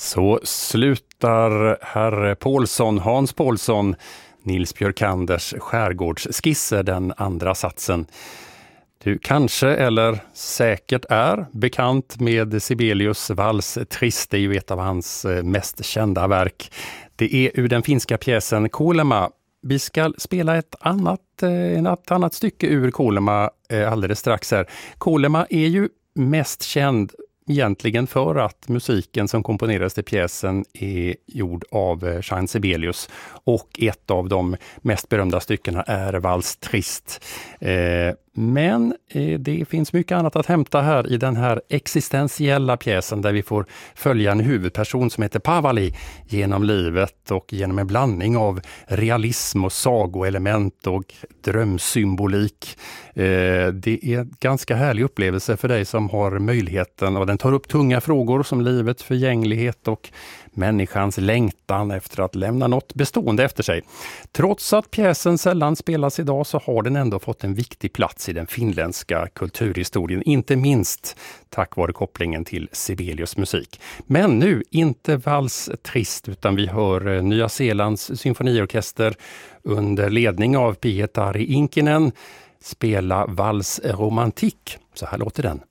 Så slutar herr Paulsson, Hans Paulsson, Nils Björkanders skärgårdsskisser, den andra satsen. Du kanske eller säkert är bekant med Sibelius vals Trist, det är ju ett av hans mest kända verk. Det är ur den finska pjäsen Kuolema. Vi ska spela ett annat stycke ur Kuolema alldeles strax här. Kuolema är ju mest känd egentligen för att musiken som komponerades till pjäsen är gjord av Jean Sibelius, och ett av de mest berömda styckena är vals Trist. Men det finns mycket annat att hämta här i den här existentiella pjäsen, där vi får följa en huvudperson som heter Paavali genom livet och genom en blandning av realism och sagoelement och drömsymbolik. Det är en ganska härlig upplevelse för dig som har möjligheten, och den tar upp tunga frågor som livets förgänglighet och människans längtan efter att lämna något bestående efter sig. Trots att pjäsen sällan spelas idag så har den ändå fått en viktig plats i den finländska kulturhistorien, inte minst tack vare kopplingen till Sibelius musik. Men nu inte vals Trist, utan vi hör Nya Zeelands symfoniorkester under ledning av Pietari Inkinen spela vals Romantik. Så här låter den.